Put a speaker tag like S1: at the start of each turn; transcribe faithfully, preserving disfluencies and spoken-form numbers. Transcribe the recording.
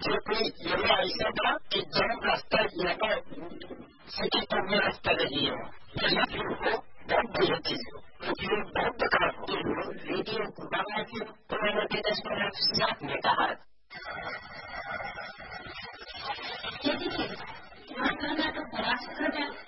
S1: जो कोई ये ऐसा था कि जब रास्ता यहाँ सिटी तो में रास्ता नहीं हो यहाँ फिर वो बहुत बुरी चीज हो क्योंकि बहुत बेकार हो रेडियो बाबा की पुराने के दस में साथ में कहा
S2: तो प्रयास कर